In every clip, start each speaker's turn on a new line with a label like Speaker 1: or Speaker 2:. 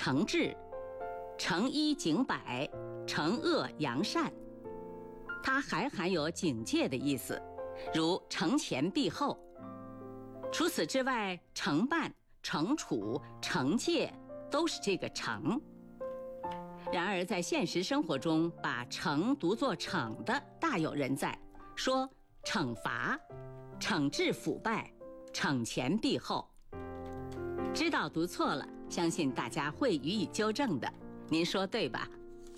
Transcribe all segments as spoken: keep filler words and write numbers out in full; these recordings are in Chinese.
Speaker 1: 诚挚、诚一景百、惩恶扬善。它还含有警戒的意思，如惩前毖后。除此之外，惩办、惩处、惩戒都是这个惩。然而在现实生活中，把惩读作惩的大有人在，说惩罚、惩治腐败、惩前毖后。知道读错了，相信大家会予以纠正的，您说对吧？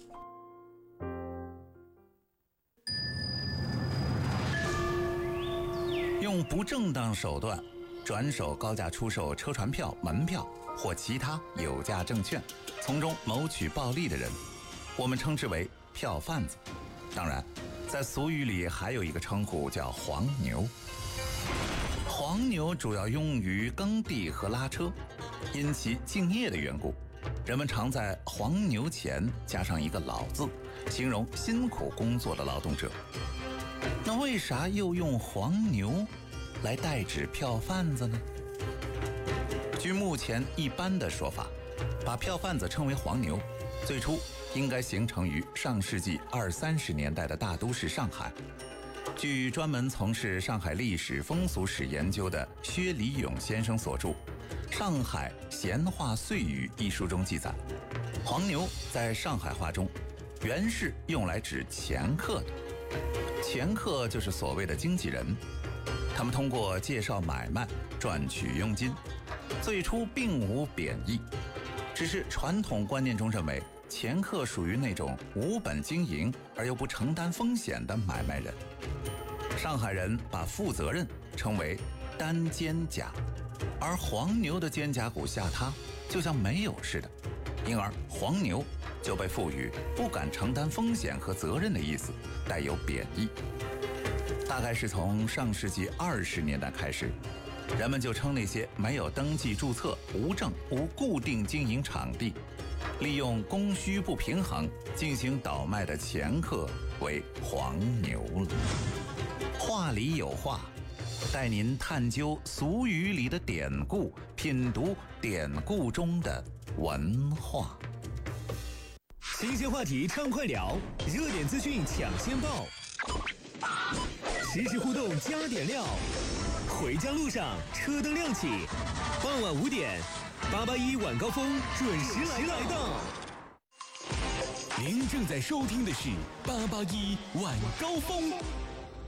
Speaker 2: 用不正当手段转手高价出售车船票、门票或其他有价证券，从中谋取暴利的人，我们称之为票贩子。当然，在俗语里还有一个称呼叫黄牛。黄牛主要用于耕地和拉车，因其敬业的缘故，人们常在黄牛前加上一个老字，形容辛苦工作的劳动者。那为啥又用黄牛来代指票贩子呢？据目前一般的说法，把票贩子称为黄牛，最初应该形成于上世纪二三十年代的大都市上海。据专门从事上海历史风俗史研究的薛礼勇先生所著《上海闲话碎语》一书中记载，黄牛在上海话中原是用来指掮客的。掮客就是所谓的经纪人，他们通过介绍买卖赚取佣金，最初并无贬义，只是传统观念中认为掮客属于那种无本经营而又不承担风险的买卖人。上海人把负责任称为单肩胛，而黄牛的肩胛骨下塌，就像没有似的，因而黄牛就被赋予不敢承担风险和责任的意思，带有贬义。大概是从上世纪二十年代开始，人们就称那些没有登记注册、无证、无固定经营场地，利用供需不平衡进行倒卖的掮客为黄牛了。话里有话，带您探究俗语里的典故，品读典故中的文化。
Speaker 3: 新鲜话题畅快聊，热点资讯抢先报，实时互动加点料。回家路上车灯亮起，傍晚五点，八八一晚高峰准时来到。您正在收听的是八八一晚高峰。